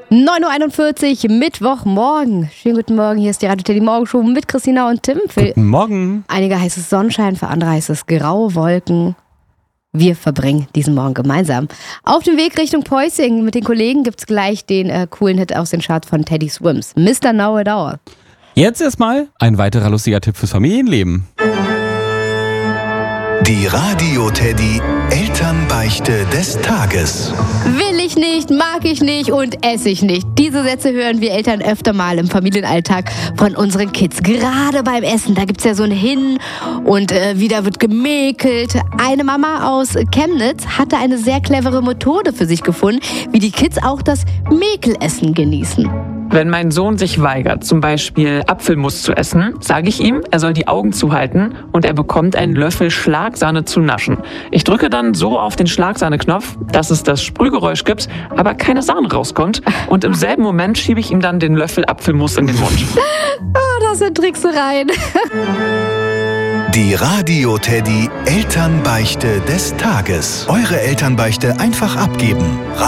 9.41 Uhr, Mittwochmorgen. Schönen guten Morgen, hier ist die Radio Teddy Morgenshow mit Christina und Tim. Für Guten Morgen. einige heißt es Sonnenschein, für andere heißt es graue Wolken. Wir verbringen diesen Morgen gemeinsam. Auf dem Weg Richtung Päusing mit den Kollegen gibt's gleich den coolen Hit aus den Charts von Teddy Swims. Mr. Know It All. Jetzt erstmal ein weiterer lustiger Tipp fürs Familienleben. Die Radio Teddy Elternbeichte des Tages. Will ich nicht, mag ich nicht und esse ich nicht. Diese Sätze hören wir Eltern öfter mal im Familienalltag von unseren Kids. Gerade beim Essen, da gibt's ja so ein Hin und wieder wird gemäkelt. Eine Mama aus Chemnitz hatte eine sehr clevere Methode für sich gefunden, wie die Kids auch das Mäkelessen genießen. Wenn mein Sohn sich weigert, zum Beispiel Apfelmus zu essen, sage ich ihm, er soll die Augen zuhalten und er bekommt einen Löffel Schlagsahne zu naschen. Ich drücke dann so auf den Schlagsahne-Knopf, dass es das Sprühgeräusch gibt, aber keine Sahne rauskommt. Und im selben Moment schiebe ich ihm dann den Löffel Apfelmus in den Mund. Oh, das sind Tricksereien. Die Radio Teddy Elternbeichte des Tages. Eure Elternbeichte einfach abgeben.